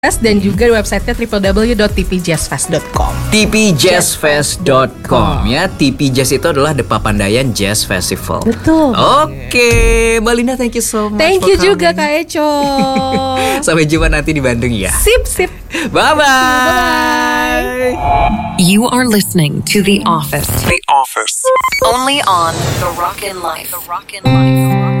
dan juga di websitenya www.tpjazzfest.com. tpjazzfest.com ya. TP Jazz itu adalah The Papandayan Jazz Festival. Betul. Oke, Mbak Linda, thank you so much. Thank you juga Kak Eco. Sampai jumpa nanti di Bandung ya. Sip. Bye-bye. You are listening to The Office. The Office. Only on The Rockin' Life.